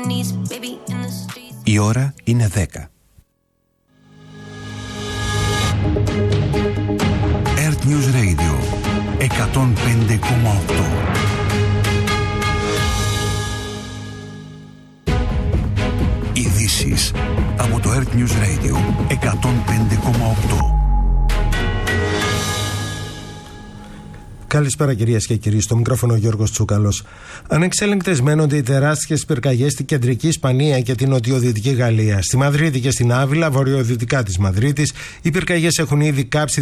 Η ώρα είναι 10. Earth News Radio 105,8. Ειδήσεις από το Earth News Radio 105,8. Καλησπέρα κυρίες και κύριοι, στο μικρόφωνο ο Γιώργος Τσούκαλος. Ανεξέλεγκτες μένονται οι τεράστιες πυρκαγιές στην κεντρική Ισπανία και την νοτιοδυτική Γαλλία. Στη Μαδρίτη και στην Άβυλα, βορειοδυτικά της Μαδρίτης, οι πυρκαγιές έχουν ήδη κάψει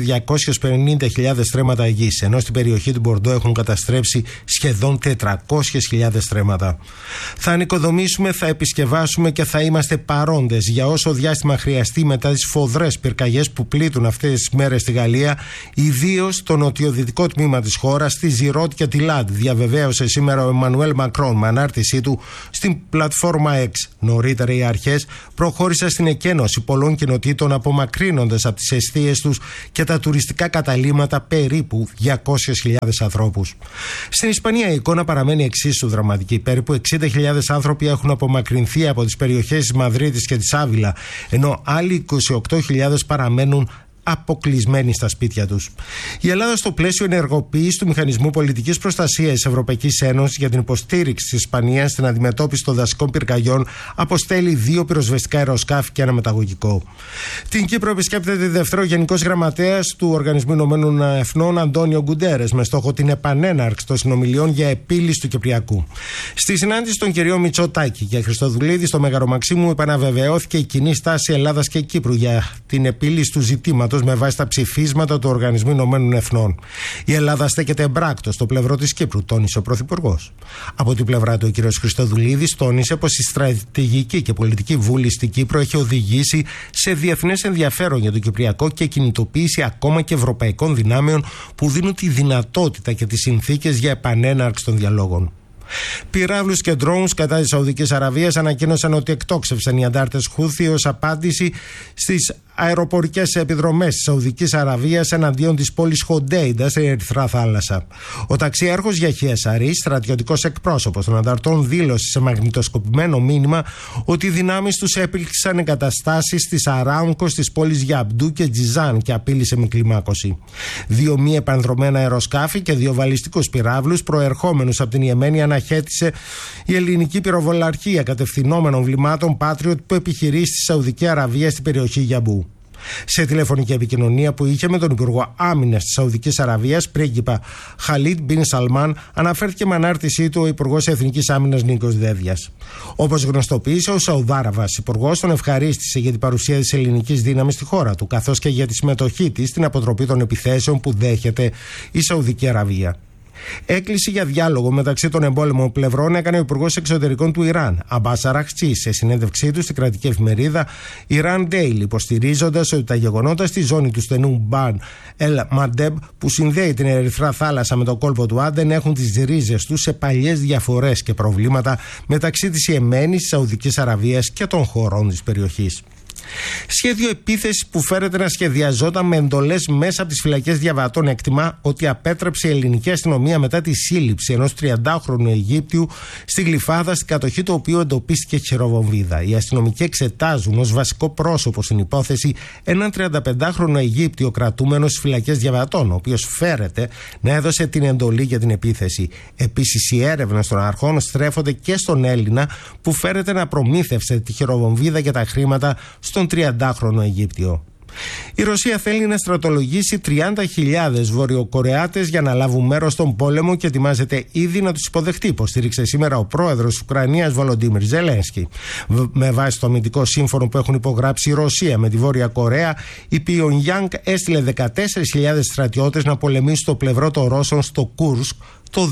250.000 στρέμματα γης, ενώ στην περιοχή του Μπορντό έχουν καταστρέψει σχεδόν 400.000 στρέμματα. Θα ανοικοδομήσουμε, θα επισκευάσουμε και θα είμαστε παρόντες για όσο διάστημα χρειαστεί μετά τις φοδρές πυρκαγιές που πλήττουν αυτές τις μέρες στη Γαλλία, ιδίως στο νοτιοδυτικό τμήμα της χώρας, στη Ζιρότ και τη Λάντ, διαβεβαίωσε σήμερα ο Εμμανουέλ Μακρόν με ανάρτησή του στην πλατφόρμα X. Νωρίτερα οι αρχές προχώρησαν στην εκένωση πολλών κοινοτήτων, απομακρύνοντας από τις εστίες τους και τα τουριστικά καταλύματα περίπου 200.000 ανθρώπους. Στην Ισπανία η εικόνα παραμένει εξίσου δραματική. Περίπου 60.000 άνθρωποι έχουν απομακρυνθεί από τις περιοχές της Μαδρίτης και της Άβυλα, ενώ άλλοι 28.000 παραμένουν αποκλεισμένοι στα σπίτια τους. Η Ελλάδα, στο πλαίσιο ενεργοποίησης του Μηχανισμού Πολιτικής Προστασίας της Ευρωπαϊκής Ένωσης για την υποστήριξη της Ισπανίας στην αντιμετώπιση των δασικών πυρκαγιών, αποστέλει 2 πυροσβεστικά αεροσκάφη και ένα μεταγωγικό. Την Κύπρο επισκέπτεται δεύτερο Γενικός Γραμματέας του Οργανισμού Ηνωμένων Εθνών, Αντώνιο Γκουντέρες, με στόχο την επανέναρξη των συνομιλιών για επίλυση του Κυπριακού. Στη συνάντηση των κυρίων Μητσοτάκη και Χριστοδουλίδη στο Μέγαρο Μαξίμου επαναβεβαιώθηκε η κοινή στάση Ελλάδας και Κύπρου για την επίλυση του ζητήματος με βάση τα ψηφίσματα του Οργανισμού Ηνωμένων Εθνών. Η Ελλάδα στέκεται εμπράκτος στο πλευρό της Κύπρου, τόνισε ο Πρωθυπουργός. Από την πλευρά του, ο κ. Χριστοδουλίδης τόνισε πως η στρατηγική και πολιτική βούληση στην Κύπρο έχει οδηγήσει σε διεθνές ενδιαφέρον για το Κυπριακό και κινητοποίηση ακόμα και ευρωπαϊκών δυνάμεων που δίνουν τη δυνατότητα και τις συνθήκες για επανέναρξη των διαλόγων. Πυράβλους και drones κατά της Σαουδικής Αραβίας ανακοίνωσαν ότι εκτόξευσαν οι αντάρτες Χούθι ως απάντηση στις αεροπορικές επιδρομές της Σαουδικής Αραβίας εναντίον της πόλης Χοντέιντα στην Ερυθρά Θάλασσα. Ο ταξιάρχος Γιαχία Σαρή, στρατιωτικός εκπρόσωπος των ανταρτών, δήλωσε σε μαγνητοσκοπημένο μήνυμα ότι οι δυνάμεις τους έπληξαν εγκαταστάσεις της Αράμκο στις πόλεις Γιαμπντού και Τζιζάν και απείλησε με κλιμάκωση. 2 μη επανδρομένα αεροσκάφη και 2 βαλιστικούς πυράβλους προερχόμενους από την Ιεμένη αναχέτησε η ελληνική πυροβολαρχία κατευθυνόμενων βλημάτων Patriot που επιχειρεί στη Σαουδική Αραβία στην περιοχή Γιαμπού. Σε τηλεφωνική επικοινωνία που είχε με τον Υπουργό Άμυνας της Σαουδικής Αραβίας, πρίγκιπα Χαλίτ Μπιν Σαλμάν, αναφέρθηκε με ανάρτησή του ο Υπουργός Εθνικής Άμυνας Νίκος Δέδιας. Όπως γνωστοποίησε, ο Σαουδάραβας Υπουργός τον ευχαρίστησε για την παρουσία της ελληνικής δύναμης στη χώρα του, καθώς και για τη συμμετοχή της στην αποτροπή των επιθέσεων που δέχεται η Σαουδική Αραβία. Έκκληση για διάλογο μεταξύ των εμπόλεμων πλευρών έκανε ο Υπουργός Εξωτερικών του Ιράν, Αμπάς Αραχτσί, σε συνέντευξή του στην κρατική εφημερίδα Iran Daily, υποστηρίζοντας ότι τα γεγονότα στη ζώνη του στενού Μπαν Ελ Μαντέμπ, που συνδέει την Ερυθρά Θάλασσα με το κόλπο του Άντεν, έχουν τις ρίζες τους σε παλιές διαφορές και προβλήματα μεταξύ της Ιεμένης, της Σαουδικής Αραβίας και των χωρών της περιοχής. Σχέδιο επίθεσης που φέρεται να σχεδιαζόταν με εντολές μέσα από τις φυλακές διαβατών εκτιμά ότι απέτρεψε η ελληνική αστυνομία μετά τη σύλληψη ενός 30χρονου Αιγύπτιου στη Γλυφάδα, στην κατοχή του οποίου εντοπίστηκε χειροβομβίδα. Οι αστυνομικοί εξετάζουν ως βασικό πρόσωπο στην υπόθεση έναν 35χρονο Αιγύπτιο κρατούμενο στις φυλακές διαβατών, ο οποίος φέρεται να έδωσε την εντολή για την επίθεση. Επίσης, οι έρευνες των αρχών στρέφονται και στον Έλληνα που φέρεται να προμήθευσε τη χειροβομβίδα και τα χρήματα στον 30χρονο Αιγύπτιο. Η Ρωσία θέλει να στρατολογήσει 30.000 Βορειοκορεάτες για να λάβουν μέρος στον πόλεμο και ετοιμάζεται ήδη να τους υποδεχτεί, υποστήριξε σήμερα ο πρόεδρος της Ουκρανίας Βολοντίμιρ Ζελένσκι. Με βάση το αμυντικό σύμφωνο που έχουν υπογράψει η Ρωσία με τη Βόρεια Κορέα, η Πιονγκιάνγκ έστειλε 14.000 στρατιώτες να πολεμήσουν στο πλευρό των Ρώσων στο Κούρσκ το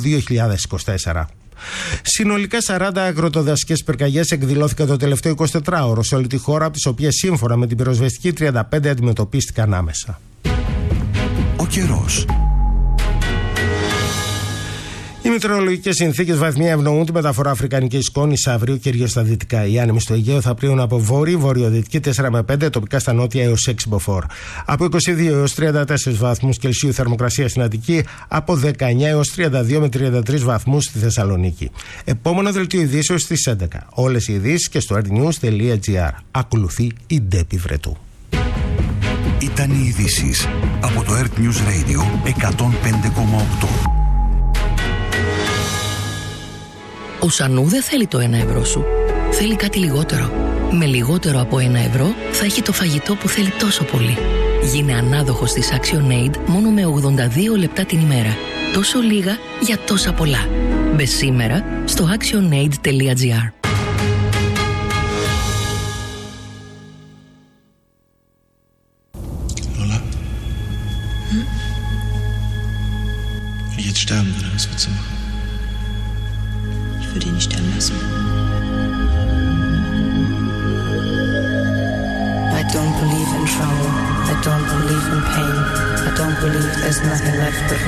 2024. Συνολικά 40 αγροτοδασικές πυρκαγιές εκδηλώθηκαν το τελευταίο 24ωρο σε όλη τη χώρα, από τις οποίες σύμφωνα με την πυροσβεστική 35 αντιμετωπίστηκαν άμεσα. Ο καιρός. Η μετεωρολογικές συνθήκες βαθμία ευνοούν τη μεταφορά αφρικανικής σκόνης αύριο κυρίως στα δυτικά. Οι άνεμοι στο Αιγαίο θα πλέουν από βόρειο-βορειοδυτική 4 με 5, τοπικά στα νότια έως 6 μποφόρ. Από 22 έως 34 βαθμούς Κελσίου θερμοκρασία στην Αττική, από 19 έως 32 με 33 βαθμούς στη Θεσσαλονίκη. Επόμενο δελτίο ειδήσεως στις 11. Όλες οι ειδήσεις και στο rtnews.gr. Ακολουθεί η Ντέπη Βρετού. Ήταν οι ειδήσεις από το Earth News Radio 105,8. Ο Σανού δεν θέλει το 1 ευρώ σου. Θέλει κάτι λιγότερο. Με λιγότερο από 1 ευρώ θα έχει το φαγητό που θέλει τόσο πολύ. Γίνε ανάδοχος της ActionAid μόνο με 82 λεπτά την ημέρα. Τόσο λίγα για τόσα πολλά. Μπε σήμερα στο actionaid.gr. Wenn ich jetzt sterben würde, was würdest du machen? Ich würde ihn nicht sterben lassen. I don't believe in trouble. I don't believe in pain. I don't believe there's nothing left but